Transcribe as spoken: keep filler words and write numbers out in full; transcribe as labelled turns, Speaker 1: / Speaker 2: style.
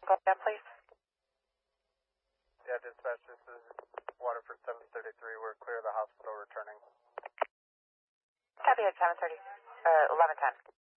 Speaker 1: Go down, please.
Speaker 2: Yeah, dispatch, this is Waterford seven thirty-three. We're clear of the hospital returning.
Speaker 1: Copy at seven thirty, uh, eleven ten.